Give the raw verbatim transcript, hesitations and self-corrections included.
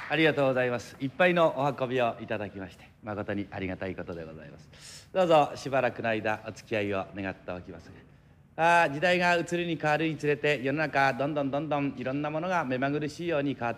ありがとうございます。いっぱいのお運びをいただきまして、誠にありがたいことでございます。どうぞしばらくの間お付き合いを願っておきますが、あ時代が移るに変わるにつれて世の中どんどんどんどんいろんなものが目まぐるしいように変わって